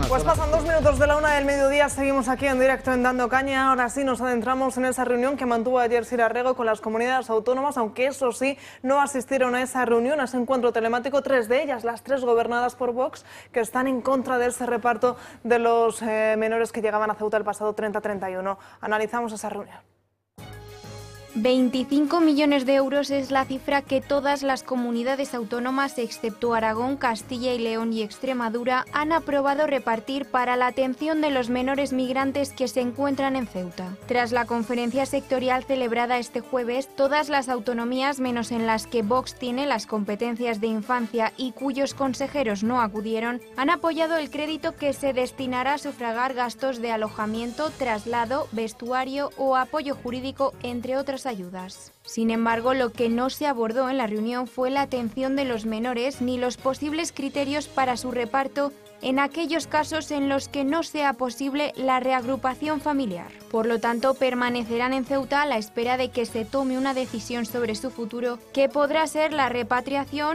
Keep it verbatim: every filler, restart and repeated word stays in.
Pues pasan dos minutos de la una del mediodía, seguimos aquí en directo en Dando Caña. Ahora sí nos adentramos en esa reunión que mantuvo ayer Sira Rego con las comunidades autónomas, aunque eso sí, no asistieron a esa reunión, a ese encuentro telemático, tres de ellas, las tres gobernadas por Vox, que están en contra de ese reparto de los eh, menores que llegaban a Ceuta el pasado treinta treinta y uno. Analizamos esa reunión. veinticinco millones de euros es la cifra que todas las comunidades autónomas, excepto Aragón, Castilla y León y Extremadura, han aprobado repartir para la atención de los menores migrantes que se encuentran en Ceuta. Tras la conferencia sectorial celebrada este jueves, todas las autonomías, menos en las que Vox tiene las competencias de infancia y cuyos consejeros no acudieron, han apoyado el crédito que se destinará a sufragar gastos de alojamiento, traslado, vestuario o apoyo jurídico, entre otras ayudas. Sin embargo, lo que no se abordó en la reunión fue la atención de los menores ni los posibles criterios para su reparto en aquellos casos en los que no sea posible la reagrupación familiar. Por lo tanto, permanecerán en Ceuta a la espera de que se tome una decisión sobre su futuro, que podrá ser la repatriación